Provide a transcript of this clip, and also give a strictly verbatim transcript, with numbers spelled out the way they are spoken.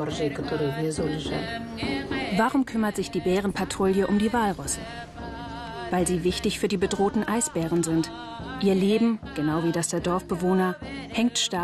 Warum kümmert sich die Bärenpatrouille um die Walrosse? Weil sie wichtig für die bedrohten Eisbären sind. Ihr Leben, genau wie das der Dorfbewohner, hängt stark